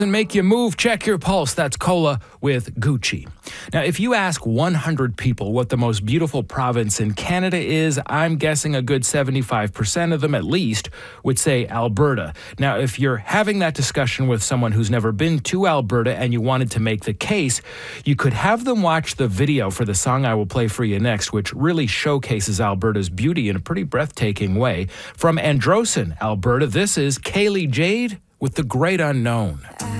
and make you move, check your pulse. That's Cola with Gucci. Now, if you ask 100 people what the most beautiful province in Canada is, I'm guessing a good 75% of them at least would say Alberta. Now, if you're having that discussion with someone who's never been to Alberta and you wanted to make the case, you could have them watch the video for the song I will play for you next, which really showcases Alberta's beauty in a pretty breathtaking way. From Androsson, Alberta, this is Kaylee Jade with The Great Unknown.